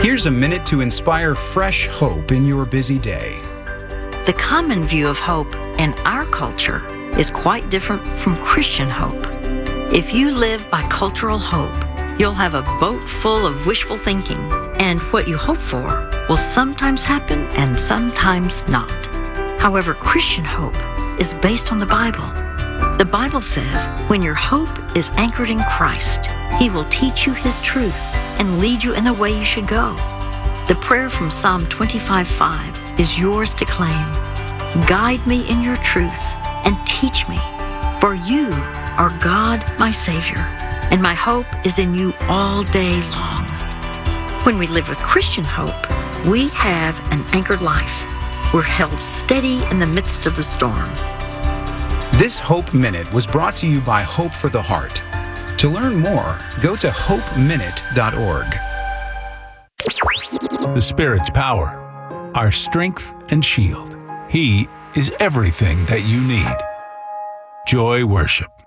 Here's a minute to inspire fresh hope in your busy day. The common view of hope in our culture is quite different from Christian hope. If you live by cultural hope, you'll have a boat full of wishful thinking, and what you hope for will sometimes happen and sometimes not. However, Christian hope is based on the Bible. The Bible says, when your hope is anchored in Christ, He will teach you His truth and lead you in the way you should go. The prayer from Psalm 25:5 is yours to claim. Guide me in your truth and teach me, for you are God, my Savior, and my hope is in you all day long. When we live with Christian hope, we have an anchored life. We're held steady in the midst of the storm. This Hope Minute was brought to you by Hope for the Heart. To learn more, go to hopeminute.org. The Spirit's power, our strength and shield. He is everything that you need. Joy Worship.